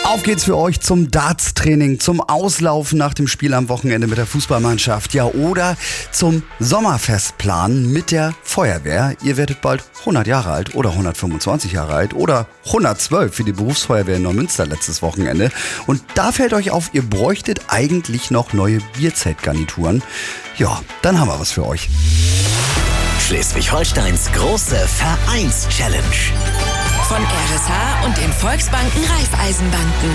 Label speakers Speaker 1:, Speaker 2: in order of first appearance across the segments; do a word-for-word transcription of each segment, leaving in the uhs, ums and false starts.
Speaker 1: Auf geht's für euch zum Darts-Training, zum Auslaufen nach dem Spiel am Wochenende mit der Fußballmannschaft, ja, oder zum Sommerfestplan mit der Feuerwehr. Ihr werdet bald hundert Jahre alt oder hundertfünfundzwanzig Jahre alt oder hundertzwölf wie die Berufsfeuerwehr in Neumünster letztes Wochenende. Und da fällt euch auf, ihr bräuchtet eigentlich noch neue Bierzeltgarnituren. Ja, dann haben wir was für euch.
Speaker 2: Schleswig-Holsteins große Vereins-Challenge.
Speaker 3: Von R S H und den Volksbanken Raiffeisenbanken.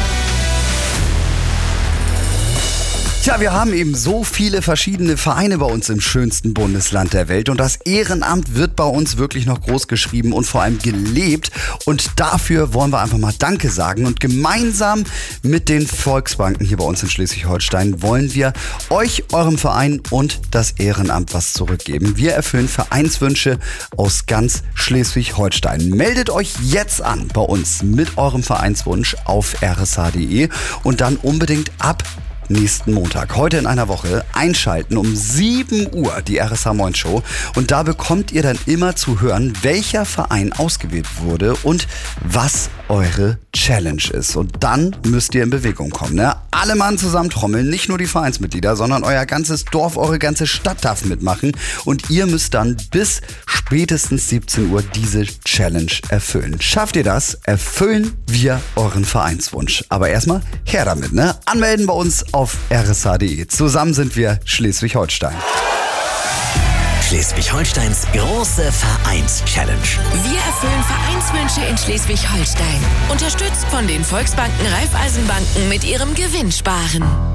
Speaker 1: Tja, wir haben eben so viele verschiedene Vereine bei uns im schönsten Bundesland der Welt und das Ehrenamt wird bei uns wirklich noch groß geschrieben und vor allem gelebt und dafür wollen wir einfach mal Danke sagen und gemeinsam mit den Volksbanken hier bei uns in Schleswig-Holstein wollen wir euch, eurem Verein und das Ehrenamt was zurückgeben. Wir erfüllen Vereinswünsche aus ganz Schleswig-Holstein. Meldet euch jetzt an bei uns mit eurem Vereinswunsch auf r s h punkt d e und dann unbedingt ab nächsten Montag, heute in einer Woche, einschalten um sieben Uhr die R S H Moin Show und da bekommt ihr dann immer zu hören, welcher Verein ausgewählt wurde und was eure Challenge ist. Und dann müsst ihr in Bewegung kommen, ne? Alle Mann zusammen trommeln, nicht nur die Vereinsmitglieder, sondern euer ganzes Dorf, eure ganze Stadt darf mitmachen und ihr müsst dann bis spätestens siebzehn Uhr diese Challenge erfüllen. Schafft ihr das, erfüllen wir euren Vereinswunsch. Aber erstmal her damit, ne? Anmelden bei uns auf r s h punkt d e. Zusammen sind wir Schleswig-Holstein.
Speaker 2: Schleswig-Holsteins große Vereins-Challenge.
Speaker 3: Wir erfüllen Vereinswünsche in Schleswig-Holstein. Unterstützt von den Volksbanken Raiffeisenbanken mit ihrem Gewinnsparen.